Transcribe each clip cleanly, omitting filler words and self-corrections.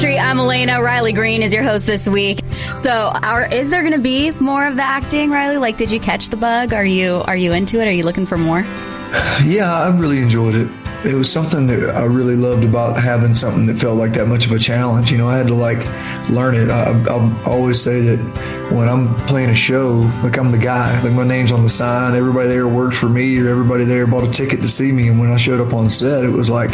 Country. I'm Elena. Riley Green is your host this week. So, is there going to be more of the acting, Riley? Like, did you catch the bug? Are you into it? Are you looking for more? Yeah, I really enjoyed it. It was something that I really loved about having something that felt like that much of a challenge. You know, I had to learn it. I always say that when I'm playing a show, I'm the guy. Like, my name's on the sign. Everybody there works for me, or everybody there bought a ticket to see me. And when I showed up on set, it was like,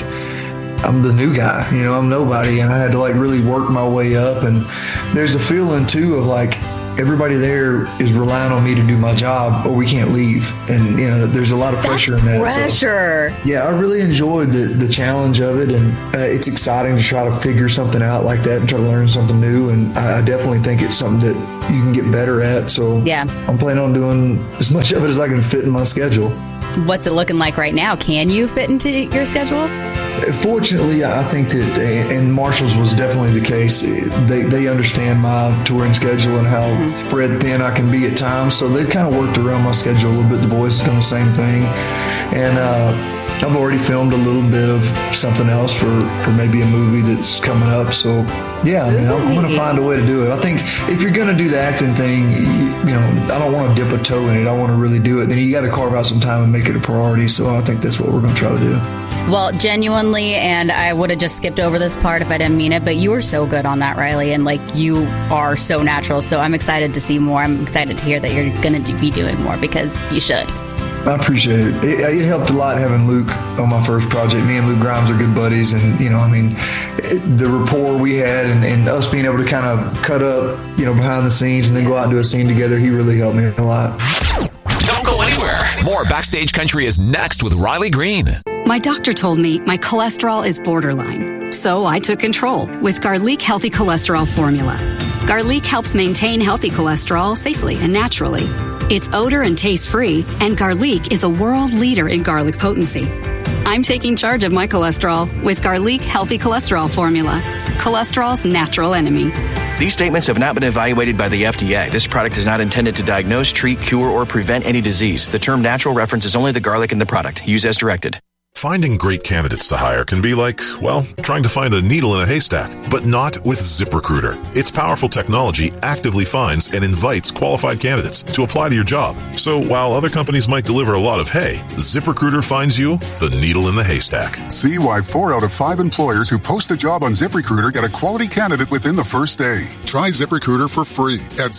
I'm the new guy. You know, I'm nobody. And I had to really work my way up. And there's a feeling too of everybody there is relying on me to do my job, or we can't leave. And, you know, there's a lot of pressure in that. Pressure. So, yeah, I really enjoyed the challenge of it. And it's exciting to try to figure something out like that and try to learn something new. And I definitely think it's something that you can get better at. So yeah, I'm planning on doing as much of it as I can fit in my schedule. What's it looking like right now? Can you fit into your schedule? Fortunately, I think that, and Marshall's was definitely the case, they understand my touring schedule and how spread thin I can be at times, so they've kind of worked around my schedule a little bit. The boys have done the same thing, and I've already filmed a little bit of something else for maybe a movie that's coming up, so yeah, I mean, I'm going to find a way to do it. I think if you're going to do the acting thing, you know, I don't want to dip a toe in it. I want to really do it. Then you got to carve out some time and make it a priority, so I think that's what we're going to try to do. Well, genuinely, and I would have just skipped over this part if I didn't mean it, but you were so good on that, Riley, and you are so natural, so I'm excited to see more. I'm excited to hear that you're going to be doing more, because you should. I appreciate it. It helped a lot having Luke on my first project. Me and Luke Grimes are good buddies, and, you know, I mean, the rapport we had and us being able to kind of cut up, you know, behind the scenes and then go out and do a scene together, he really helped me a lot. Don't go anywhere. More Backstage Country is next with Riley Green. My doctor told me my cholesterol is borderline, so I took control with Garlic Healthy Cholesterol Formula. Garlic helps maintain healthy cholesterol safely and naturally. It's odor and taste-free, and Garlic is a world leader in garlic potency. I'm taking charge of my cholesterol with Garlic Healthy Cholesterol Formula, cholesterol's natural enemy. These statements have not been evaluated by the FDA. This product is not intended to diagnose, treat, cure, or prevent any disease. The term natural references only the garlic in the product. Use as directed. Finding great candidates to hire can be like, well, trying to find a needle in a haystack, but not with ZipRecruiter. Its powerful technology actively finds and invites qualified candidates to apply to your job. So while other companies might deliver a lot of hay, ZipRecruiter finds you the needle in the haystack. See why 4 out of 5 employers who post a job on ZipRecruiter get a quality candidate within the first day. Try ZipRecruiter for free at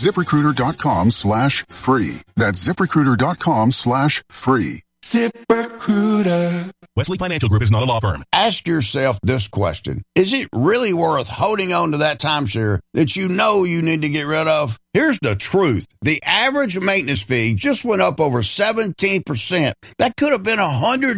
ZipRecruiter.com/free. That's ZipRecruiter.com/free. ZipRecruiter. Wesley Financial Group is not a law firm. Ask yourself this question. Is it really worth holding on to that timeshare that you know you need to get rid of? Here's the truth. The average maintenance fee just went up over 17%. That could have been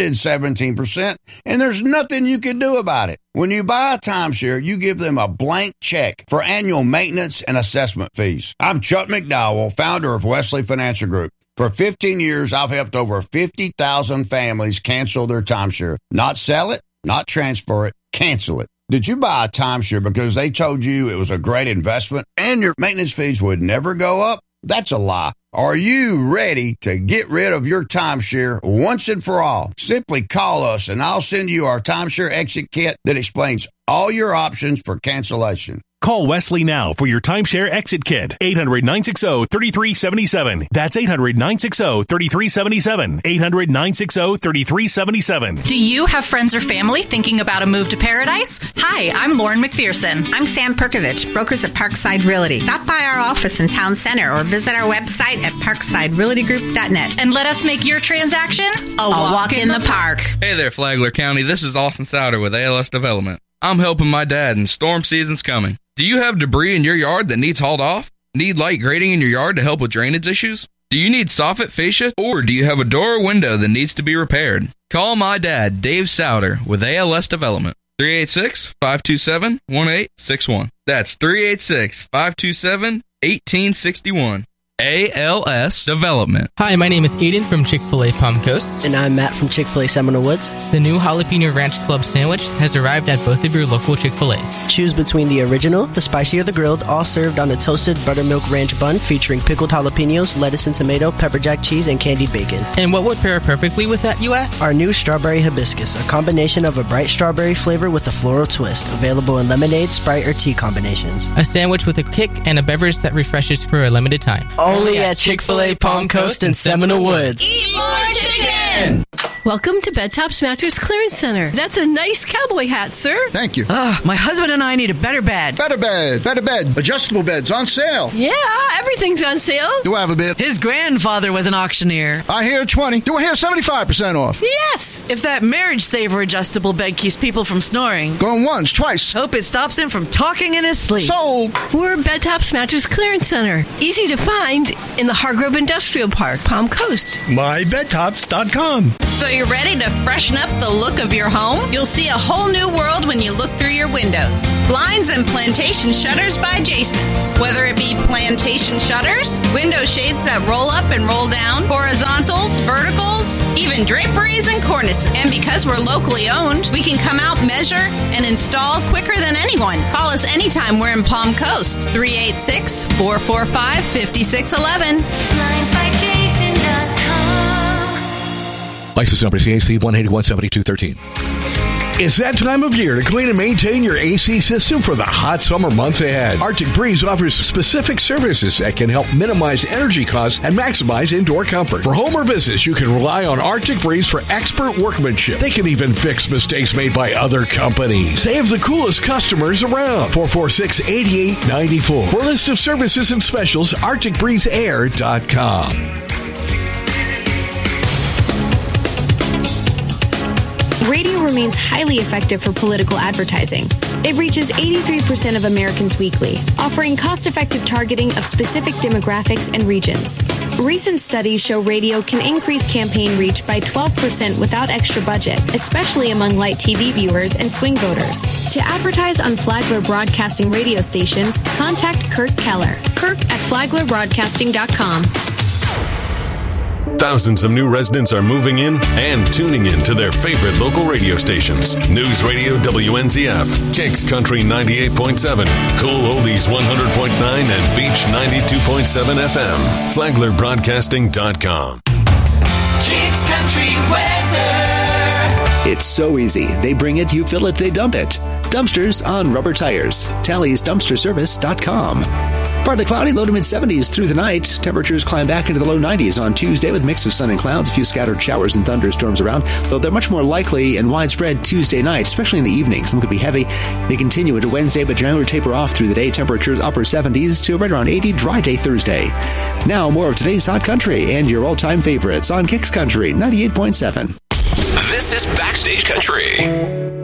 117%, and there's nothing you can do about it. When you buy a timeshare, you give them a blank check for annual maintenance and assessment fees. I'm Chuck McDowell, founder of Wesley Financial Group. For 15 years, I've helped over 50,000 families cancel their timeshare. Not sell it, not transfer it, cancel it. Did you buy a timeshare because they told you it was a great investment and your maintenance fees would never go up? That's a lie. Are you ready to get rid of your timeshare once and for all? Simply call us and I'll send you our timeshare exit kit that explains all your options for cancellation. Call Wesley now for your timeshare exit kit. 800-960-3377. That's 800-960-3377. 800-960-3377. Do you have friends or family thinking about a move to paradise? Hi, I'm Lauren McPherson. I'm Sam Perkovich, brokers at Parkside Realty. Stop by our office in Town Center or visit our website at parksiderealtygroup.net. And let us make your transaction a walk in the park. Hey there, Flagler County. This is Austin Souder with ALS Development. I'm helping my dad, and storm season's coming. Do you have debris in your yard that needs hauled off? Need light grading in your yard to help with drainage issues? Do you need soffit fascia, or do you have a door or window that needs to be repaired? Call my dad, Dave Souder, with ALS Development. 386-527-1861. That's 386-527-1861. ALS Development. Hi, my name is Aiden from Chick-fil-A Palm Coast. And I'm Matt from Chick-fil-A Seminole Woods. The new Jalapeno Ranch Club sandwich has arrived at both of your local Chick-fil-A's. Choose between the original, the spicy, or the grilled, all served on a toasted buttermilk ranch bun featuring pickled jalapenos, lettuce and tomato, pepper jack cheese, and candied bacon. And what would pair perfectly with that, you ask? Our new strawberry hibiscus, a combination of a bright strawberry flavor with a floral twist, available in lemonade, Sprite, or tea combinations. A sandwich with a kick and a beverage that refreshes for a limited time. Only at Chick-fil-A Palm Coast and Seminole Woods. Eat more chicken! Welcome to Bedtops Mattress Clearance Center. That's a nice cowboy hat, sir. Thank you. My husband and I need a better bed. Better bed. Adjustable beds on sale. Yeah, everything's on sale. Do I have a bid? His grandfather was an auctioneer. I hear 20. Do I hear 75% off? Yes. If that Marriage Saver adjustable bed keeps people from snoring. Going once, twice. Hope it stops him from talking in his sleep. Sold. We're Bedtops Mattress Clearance Center. Easy to find in the Hargrove Industrial Park, Palm Coast. MyBedtops.com. So you're ready to freshen up the look of your home? You'll see a whole new world when you look through your windows. Blinds and Plantation Shutters by Jason. Whether it be plantation shutters, window shades that roll up and roll down, horizontals, verticals, even draperies and cornices. And because we're locally owned, we can come out, measure, and install quicker than anyone. Call us anytime we're in Palm Coast. 386-445-5611. License number CAC 1817213. It's that time of year to clean and maintain your AC system for the hot summer months ahead. Arctic Breeze offers specific services that can help minimize energy costs and maximize indoor comfort. For home or business, you can rely on Arctic Breeze for expert workmanship. They can even fix mistakes made by other companies. They have the coolest customers around. 446-8894. For a list of services and specials, ArcticBreezeAir.com. Radio remains highly effective for political advertising. It reaches 83% of Americans weekly, offering cost-effective targeting of specific demographics and regions. Recent studies show radio can increase campaign reach by 12% without extra budget, especially among light TV viewers and swing voters. To advertise on Flagler Broadcasting radio stations, contact Kirk Keller. Kirk at FlaglerBroadcasting.com. Thousands of new residents are moving in and tuning in to their favorite local radio stations. News Radio WNZF, Kicks Country 98.7, Cool Oldies 100.9, and Beach 92.7 FM. FlaglerBroadcasting.com. Kicks Country weather. It's so easy. They bring it, you fill it, they dump it. Dumpsters on rubber tires. TallysDumpsterService.com. Partly cloudy, low to mid-70s through the night. Temperatures climb back into the low 90s on Tuesday with a mix of sun and clouds, a few scattered showers and thunderstorms around, though they're much more likely and widespread Tuesday night, especially in the evening. Some could be heavy. They continue into Wednesday, but generally taper off through the day. Temperatures upper 70s to right around 80, dry day Thursday. Now, more of today's Hot Country and your all-time favorites on Kicks Country 98.7. This is Backstage Country.